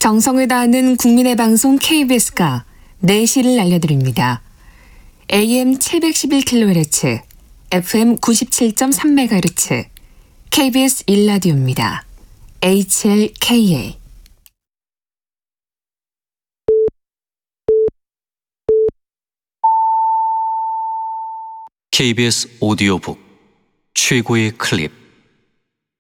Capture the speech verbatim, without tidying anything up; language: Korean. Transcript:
정성을 다하는 국민의 방송 케이비에스가 내시를 알려드립니다. 에이엠 칠백십일 킬로헤르츠, 에프엠 구십칠 점 삼 메가헤르츠, 케이비에스 일 라디오입니다. 에이치엘케이에이 케이비에스 오디오북 최고의 클립.